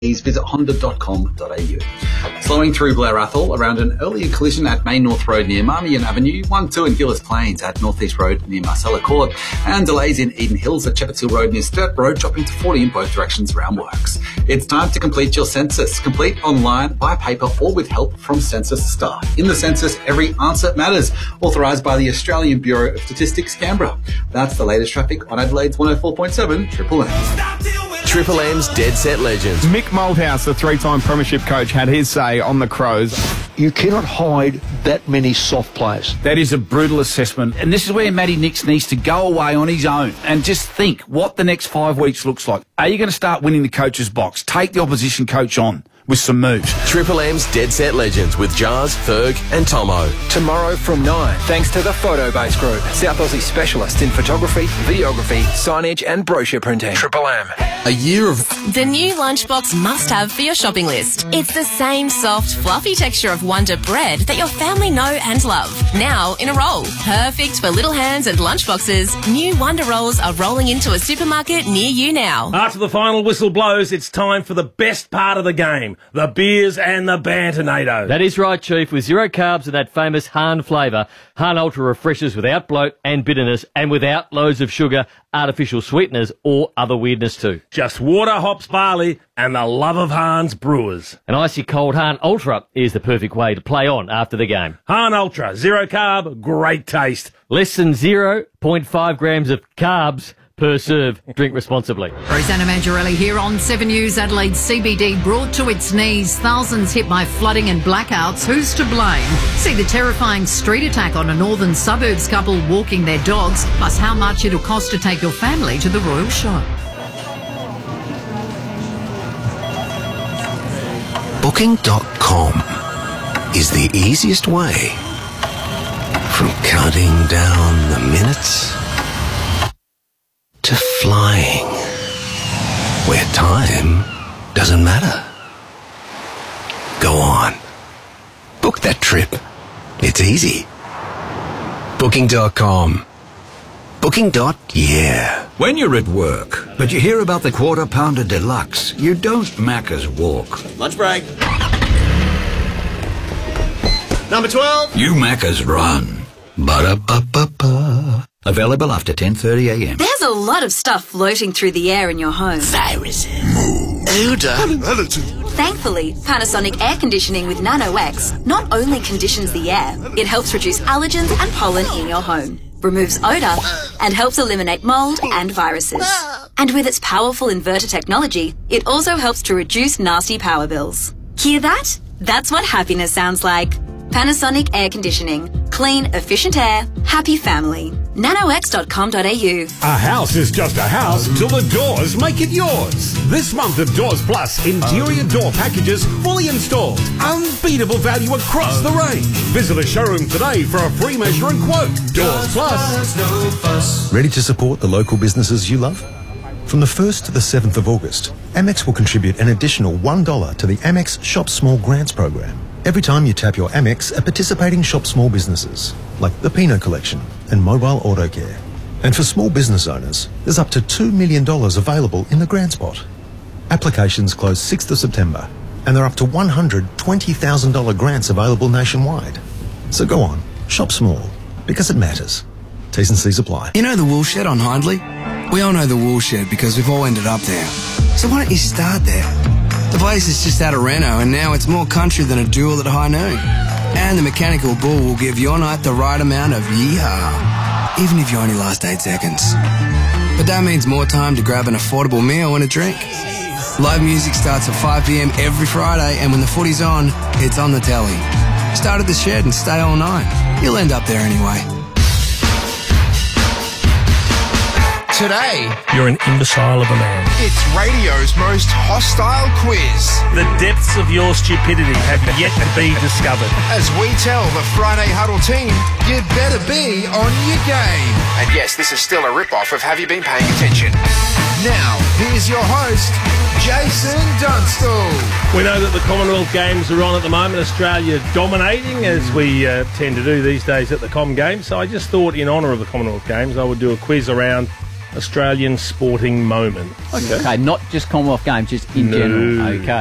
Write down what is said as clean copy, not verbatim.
visit honda.com.au. Slowing through Blair Athol around an earlier collision at Main North Road near Marmion Avenue, 1-2 in Gillis Plains at North East Road near Marcella Court, and delays in Eden Hills at Shepherd's Hill Road near Sturt Road, dropping to 40 in both directions around works. It's time to complete your census. Complete online, by paper, or with help from census staff. In the census, every answer matters. Authorised by the Australian Bureau of Statistics, Canberra. That's the latest traffic on Adelaide's 104.7 Triple M. Triple M's Dead Set Legends. Mick Malthouse, the three-time premiership coach, had his say on the Crows. You cannot hide that many soft players. That is a brutal assessment. And this is where Matty Nicks needs to go away on his own and just think what the next 5 weeks looks like. Are you going to start winning the coach's box? Take the opposition coach on with some moves. Triple M's Dead Set Legends with Jars, Ferg and Tomo. Tomorrow from 9, thanks to the Photobase Group, South Aussie specialist in photography, videography, signage and brochure printing. Triple M. A year of... The new lunchbox must-have for your shopping list. It's the same soft, fluffy texture of Wonder bread that your family know and love. Now in a roll. Perfect for little hands and lunchboxes. New Wonder Rolls are rolling into a supermarket near you now. After the final whistle blows, it's time for the best part of the game. The beers and the Bantornado. That is right, Chief. With zero carbs and that famous Hahn flavour, Hahn Ultra refreshes without bloat and bitterness and without loads of sugar, artificial sweeteners or other weirdness too. Just water, hops, barley and the love of Hahn's brewers. An icy cold Hahn Ultra is the perfect way to play on after the game. Hahn Ultra, zero carb, great taste. Less than 0.5 grams of carbs per serve. Drink responsibly. Rosanna Mangiarelli here on 7 News. Adelaide's CBD brought to its knees. Thousands hit by flooding and blackouts. Who's to blame? See the terrifying street attack on a northern suburbs couple walking their dogs, plus how much it'll cost to take your family to the Royal Show. Booking.com is the easiest way from counting down the minutes to flying, where time doesn't matter. Go on. Book that trip. It's easy. Booking.com. Booking.yeah. When you're at work, but you hear about the Quarter Pounder Deluxe, you don't Macca's walk. Lunch break. Number 12. You Macca's run. Ba-da-ba-ba-ba. Available after 10:30am. There's a lot of stuff floating through the air in your home. Viruses. Mold. Odor. Thankfully, Panasonic Air Conditioning with Nano-X not only conditions the air, it helps reduce allergens and pollen in your home, removes odour, and helps eliminate mould and viruses. And with its powerful inverter technology, it also helps to reduce nasty power bills. Hear that? That's what happiness sounds like. Panasonic Air Conditioning. Clean, efficient air, happy family. nanox.com.au. A house is just a house till the doors make it yours. This month of Doors Plus, interior door packages fully installed. Unbeatable value across the range. Visit a showroom today for a free measure and quote. Doors Plus. Ready to support the local businesses you love? From the 1st to the 7th of August, Amex will contribute an additional $1 to the Amex Shop Small Grants program. Every time you tap your Amex at participating Shop Small businesses, like the Pinot Collection and Mobile Auto Care. And for small business owners, there's up to $2 million available in the grants pot. Applications close 6th of September, and there are up to $120,000 grants available nationwide. So go on, shop small, because it matters. T's and C's apply. You know the wool shed on Hindley? We all know the wool shed because we've all ended up there. So why don't you start there? The place is just out of reno and now it's more country than a duel at high noon. And the mechanical bull will give your night the right amount of yeehaw, even if you only last 8 seconds. But that means more time to grab an affordable meal and a drink. Live music starts at 5 p.m. every Friday, and when the footy's on, it's on the telly. Start at the shed and stay all night. You'll end up there anyway. Today, you're an imbecile of a man. It's radio's most hostile quiz. The depths of your stupidity have yet to be discovered. As we tell the Friday Huddle team, you'd better be on your game. And yes, this is still a rip-off of Have You Been Paying Attention? Now, here's your host, Jason Dunstall. We know that the Commonwealth Games are on at the moment. Australia dominating, as we tend to do these days at the Com Games. So I just thought, in honour of the Commonwealth Games, I would do a quiz around Australian sporting moment. Okay, not just Commonwealth Games, just in general. Okay.